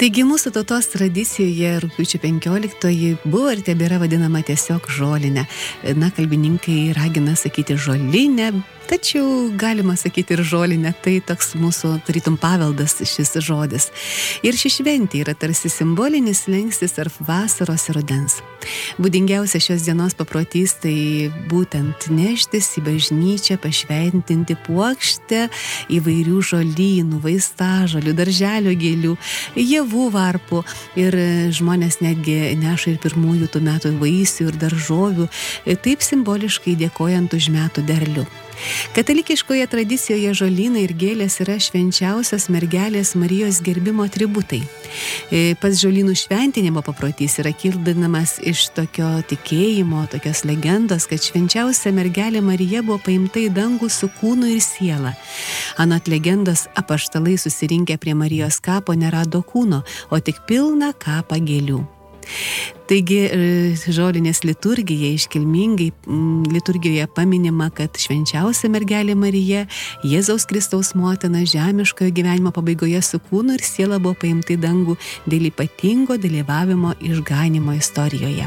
Taigi mūsų tautos tradicijoje rugpjūčio 15 buvo ir tebėra vadinama tiesiog žolinė. Kalbininkai ragina sakyti žolinė, tačiau galima sakyti ir žolinė, tai toks mūsų tarytum paveldas šis žodis. Ir ši šventė yra tarsi simbolinis slenkstis tarp vasaros ir rudens. Būdingiausia šios dienos paprotys tai būtent neštis į bažnyčią, pašventinti puokštę įvairių žolynų, vaistažolių, darželio gėlių, javų varpų, ir žmonės netgi neša ir pirmųjų tų metų vaisių ir daržovių, taip simboliškai dėkojant už metų derlių. Katalikiškoje tradicijoje žolynai ir gėlės yra švenčiausios mergelės Marijos gerbimo atributai. Pats žolynų šventinimo paprotys yra kildinamas iš tokio tikėjimo, tokios legendos, kad švenčiausia mergelė Marija buvo paimta į dangų su kūnu ir siela. Anot legendos, apaštalai susirinkę prie Marijos kapo nerado kūno, o tik pilną kapą gėlių. Taigi žolinės liturgija iškilmingai liturgijoje paminima, kad švenčiausia mergelė Marija, Jėzaus Kristaus motina, žemiškojo gyvenimo pabaigoje su kūnu ir siela buvo paimta į dangų dėl ypatingo dalyvavimo išganymo istorijoje.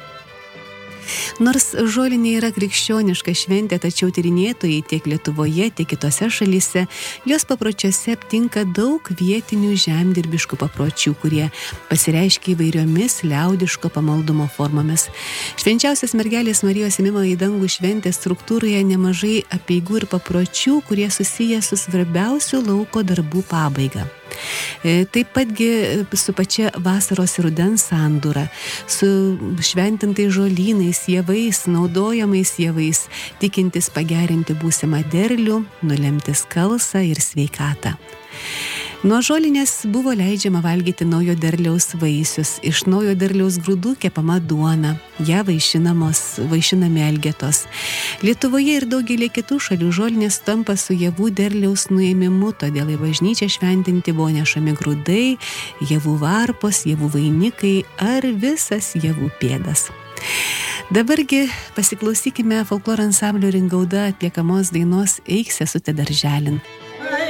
Nors žolinė yra krikščioniška šventė, tačiau tyrinėtojai tiek Lietuvoje, tiek kitose šalyse jos papročiuose aptinka daug vietinių žemdirbiškų papročių, kurie pasireiškia įvairiomis liaudiško pamaldumo formomis. Švenčiausios mergelės Marijos ėmimo į dangų šventės struktūroje nemažai apeigų ir papročių, kurie susiję su svarbiausių lauko darbų pabaiga. Taip patgi su pačia vasaros ir rudens sandūra, su šventintais žolynais, javais, naudojamais javais, tikintis pagerinti būsimą derlių, nulemti skalsą ir sveikatą. Nuo žolinės buvo leidžiama valgyti naujo derliaus vaisius, iš naujo derliaus grūdų kepama duona, ją vaišinami elgetos. Lietuvoje ir daugelį kitų šalių žolinės tampa su javų derliaus nuėmimu, todėl į bažnyčią šventinti buvo nešami grūdai, javų varpos, javų vainikai ar visas javų pėdas. Dabargi pasiklausykime folkloro ansamblio Ringauda atliekamos dainos Eik sesute darželin.